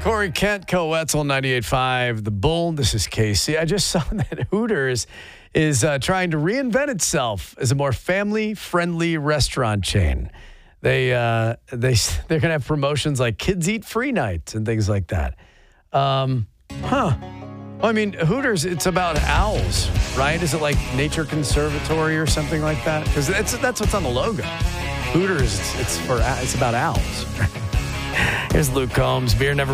Corey Kent, Co-Wetzel, 98.5. The Bull, this is Casey. I just saw that Hooters is trying to reinvent itself as a more family-friendly restaurant chain. They're going to have promotions like kids eat free nights and things like that. I mean, Hooters, it's about owls, right? Is it like Nature Conservatory or something like that? Because that's what's on the logo. Hooters, it's about owls. Here's Luke Combs. Beer never